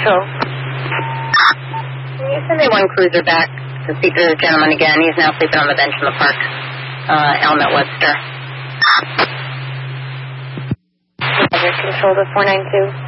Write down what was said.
Control. Can you send me one cruiser back to speak to this gentleman again? He's now sleeping on the bench in the park. Elmet Webster. Control to 492.